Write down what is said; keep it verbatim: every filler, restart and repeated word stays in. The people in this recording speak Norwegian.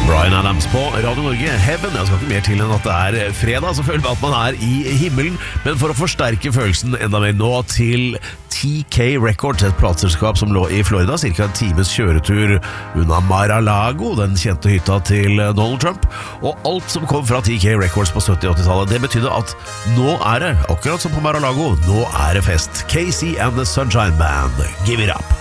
Bryan Adams på Radio Norge. Heaven, jeg skal ikke mer til enn at det er fredag, så føler vi at man er i himmelen. Men for å forsterke følelsen enda mer nå til T K Records, et plateselskap som lå i Florida, cirka en times kjøretur unna Mar-a-Lago, den kjente hytta til Donald Trump. Og alt som kom fra T K Records på sytti- og åttitallet, det betydde at nå er det, akkurat som på Mar-a-Lago, nå er det fest. Casey and the Sunshine Band, give it up.